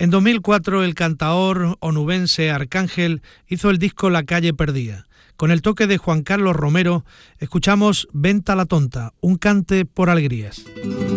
En 2004 el cantaor onubense Arcángel hizo el disco La calle perdía. Con el toque de Juan Carlos Romero escuchamos Venta la tonta, un cante por alegrías.